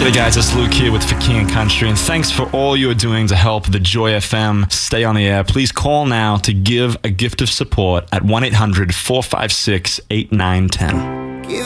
G'day guys, it's Luke here with For King and Country, and thanks for all you're doing to help the Joy FM stay on the air. Please call now to give a gift of support at 1-800-456-8910.